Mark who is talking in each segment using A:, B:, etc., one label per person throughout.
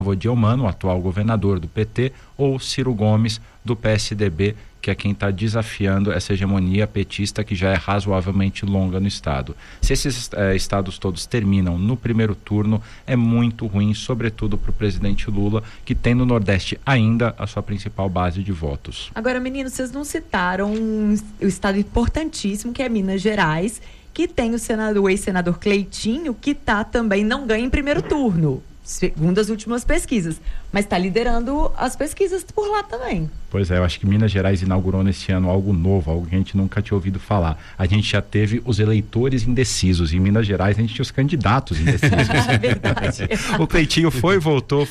A: Odiomano, o atual governador do PT, ou Ciro Gomes, do PSDB, que é quem está desafiando essa hegemonia petista que já é razoavelmente longa no estado. Se esses estados todos terminam no primeiro turno, é muito ruim, sobretudo para o presidente Lula, que tem no Nordeste ainda a sua principal base de votos.
B: Agora, meninos, vocês não citaram o estado importantíssimo, que é Minas Gerais, que tem o ex-senador Cleitinho, que também não ganha em primeiro turno, segundo as últimas pesquisas, mas está liderando as pesquisas por lá também.
A: Pois é, eu acho que Minas Gerais inaugurou nesse ano algo novo, algo que a gente nunca tinha ouvido falar. A gente já teve os eleitores indecisos. Em Minas Gerais a gente tinha os candidatos indecisos.
B: É verdade.
A: O Cleitinho foi e voltou,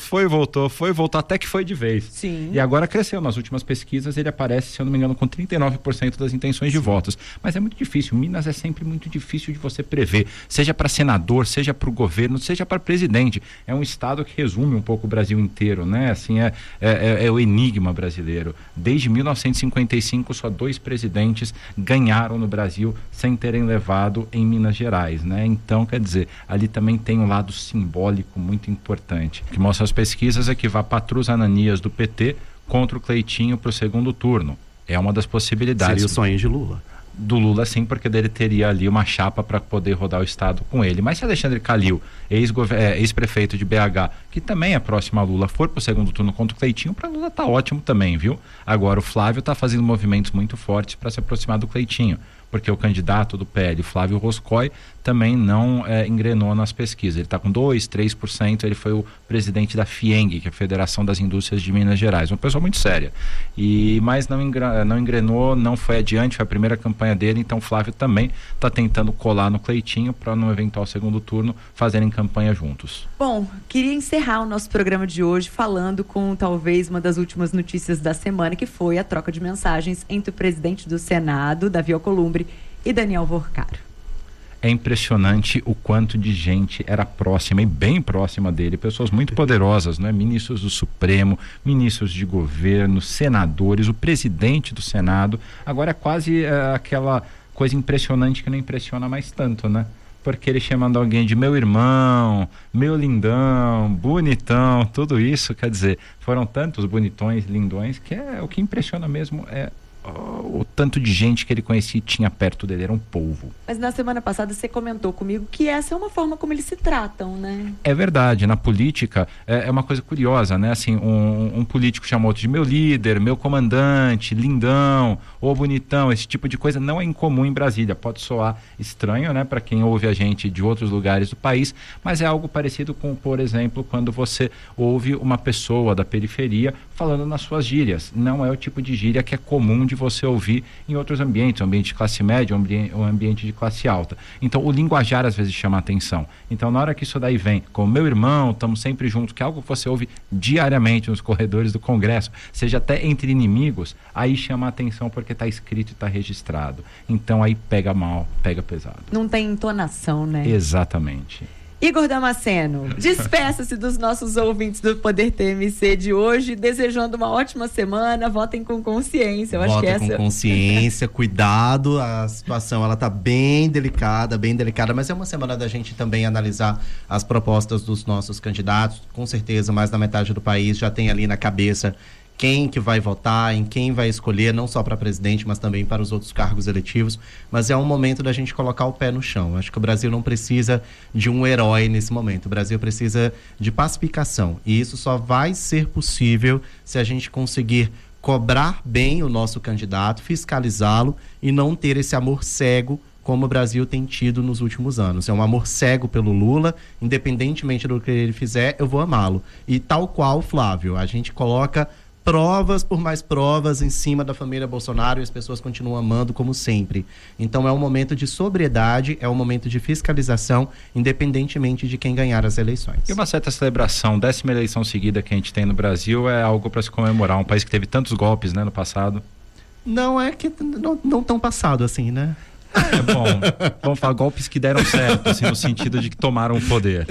A: até que foi de vez.
B: Sim.
A: E agora cresceu. Nas últimas pesquisas ele aparece, se eu não me engano, com 39% das intenções de votos. Mas é muito difícil. Minas é sempre muito difícil de você prever. Seja para senador, seja para o governo, seja para presidente. É um estado que resume um pouco o Brasil inteiro, né? Assim, é o enigma brasileiro. Desde 1955, só 2 presidentes ganharam no Brasil sem terem levado em Minas Gerais, né? Então, quer dizer, ali também tem um lado simbólico muito importante. O que mostra as pesquisas é que vai Patrus Ananias do PT contra o Cleitinho para o segundo turno. É uma das possibilidades.
C: Seria o sonho de Lula.
A: Do Lula, sim, porque dele teria ali uma chapa para poder rodar o estado com ele. Mas se Alexandre Calil, ex-prefeito de BH, que também é próximo a Lula, for para o segundo turno contra o Cleitinho, para Lula tá ótimo também, viu? Agora o Flávio tá fazendo movimentos muito fortes para se aproximar do Cleitinho, porque o candidato do PL, Flávio Roscoe, também não engrenou nas pesquisas. Ele está com 2%, 3%, ele foi o presidente da FIENG, que é a Federação das Indústrias de Minas Gerais, uma pessoa muito séria. Mas não engrenou, não foi adiante, foi a primeira campanha dele, então o Flávio também está tentando colar no Cleitinho para no eventual segundo turno fazerem campanha juntos.
B: Bom, queria encerrar o nosso programa de hoje falando com talvez uma das últimas notícias da semana, que foi a troca de mensagens entre o presidente do Senado, Davi Alcolumbre, e Daniel Vorcaro.
A: É impressionante o quanto de gente era próxima e bem próxima dele, pessoas muito poderosas, né? Ministros do Supremo, ministros de governo, senadores, o presidente do Senado. Agora é quase aquela coisa impressionante que não impressiona mais tanto, né? Porque ele chamando alguém de meu irmão, meu lindão, bonitão, tudo isso, quer dizer, foram tantos bonitões, lindões, que o que impressiona mesmo é o tanto de gente que ele conhecia e tinha perto dele, era um povo.
B: Mas na semana passada você comentou comigo que essa é uma forma como eles se tratam, né?
A: É verdade, na política é uma coisa curiosa, né? Assim, um político chamou outro de meu líder, meu comandante, lindão, ou bonitão, esse tipo de coisa não é incomum em Brasília. Pode soar estranho, né? Para quem ouve a gente de outros lugares do país, mas é algo parecido com, por exemplo, quando você ouve uma pessoa da periferia falando nas suas gírias. Não é o tipo de gíria que é comum de você ouvir em outros ambientes, um ambiente de classe média, um ambiente de classe alta. Então, o linguajar às vezes chama a atenção. Então, na hora que isso daí vem, como meu irmão, estamos sempre juntos, que é algo que você ouve diariamente nos corredores do Congresso, seja até entre inimigos, aí chama a atenção porque está escrito e está registrado. Então, aí pega mal, pega pesado.
B: Não tem entonação, né?
A: Exatamente.
B: Igor Damasceno, despeça-se dos nossos ouvintes do Poder TMC de hoje, desejando uma ótima semana. Votem com consciência.
C: Votem com consciência, cuidado. A situação ela tá bem delicada, mas é uma semana da gente também analisar as propostas dos nossos candidatos. Com certeza, mais da metade do país já tem ali na cabeça quem que vai votar, em quem vai escolher, não só para presidente, mas também para os outros cargos eletivos. Mas é um momento da gente colocar o pé no chão. Acho que o Brasil não precisa de um herói nesse momento. O Brasil precisa de pacificação. E isso só vai ser possível se a gente conseguir cobrar bem o nosso candidato, fiscalizá-lo e não ter esse amor cego como o Brasil tem tido nos últimos anos. É um amor cego pelo Lula, independentemente do que ele fizer, eu vou amá-lo. E tal qual, Flávio, a gente coloca provas por mais provas em cima da família Bolsonaro e as pessoas continuam amando como sempre. Então é um momento de sobriedade, é um momento de fiscalização, independentemente de quem ganhar as eleições.
A: E uma certa celebração, 10ª eleição seguida que a gente tem no Brasil é algo para se comemorar, um país que teve tantos golpes, né, no passado.
C: Não é que não tão passado assim, né?
A: É bom, vamos falar golpes que deram certo, assim, no sentido de que tomaram o poder.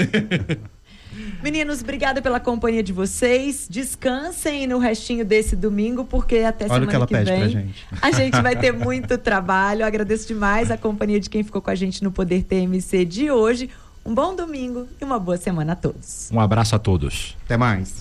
B: Meninos, obrigada pela companhia de vocês. Descansem no restinho desse domingo, porque até
C: Olha
B: semana que
C: pede
B: vem
C: pra gente.
B: A gente vai ter muito trabalho. Eu agradeço demais a companhia de quem ficou com a gente no Poder TMC de hoje. Um bom domingo e uma boa semana a todos.
A: Um abraço a todos.
C: Até mais.